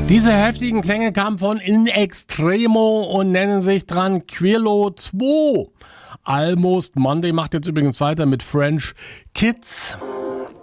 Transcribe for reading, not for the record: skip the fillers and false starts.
Diese heftigen Klänge kamen von In Extremo und nennen sich Tranquillo 2. Almost Monday macht jetzt übrigens weiter mit French Kids.